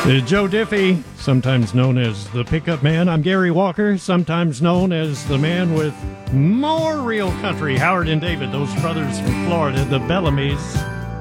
Joe Diffie, sometimes known as the Pickup Man. I'm Gary Walker, sometimes known as the man with more real country. Howard and David, those brothers from Florida, the Bellamy's.